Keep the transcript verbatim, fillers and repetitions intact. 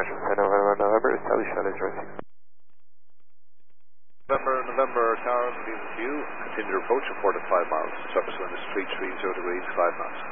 Departure ten November, November, establish Alice Racing. November, November, Tower, leaving view, continue to approach at four to five miles. Surface wind is three three zero degrees, five knots.